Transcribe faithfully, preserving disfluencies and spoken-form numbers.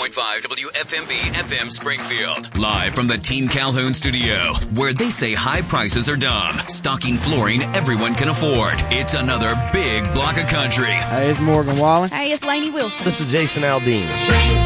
point five W F M B F M Springfield. Live from the Team Calhoun studio, where they say high prices are dumb, stocking flooring everyone can afford. It's another big block of country. Hey, it's Morgan Wallen. Hey, it's Lainey Wilson. This is Jason Aldean.